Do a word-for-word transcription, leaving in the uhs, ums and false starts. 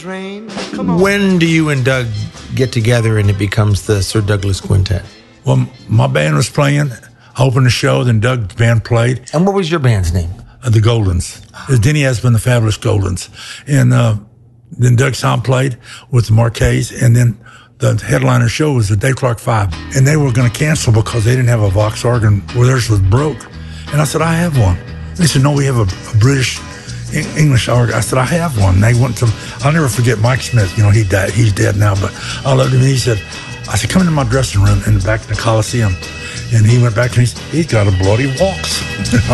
train. Come on. When do you and Doug get together and it becomes the Sir Douglas Quintet? Well, my band was playing. I opened the show, then Doug's band played. And what was your band's name? Uh, the Goldens. It's Denny Esmond, the Fabulous Goldens. And uh, then Doug Sound played with the Marquets, and then the headliner show was the Dave Clark Five. And they were going to cancel because they didn't have a Vox organ where theirs was broke. And I said, I have one. They said, no, we have a, a British English organ. I said, I have one. And they went to, I'll never forget Mike Smith. You know, he died. He's dead now, but I loved him. And he said, I said, come into my dressing room in the back of the Coliseum. And he went back and he said, he's got a bloody waltz.